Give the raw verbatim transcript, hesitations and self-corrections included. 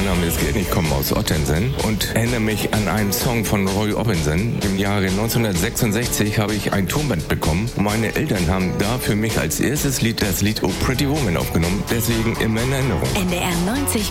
mein Name ist Gerd, ich komme aus Ottensen und erinnere mich an einen Song von Roy Orbison. Im Jahre neunzehnhundertsechsundsechzig habe ich ein Tonband bekommen. Meine Eltern haben da für mich als erstes Lied das Lied Oh Pretty Woman aufgenommen, deswegen immer in Erinnerung. N D R neunzig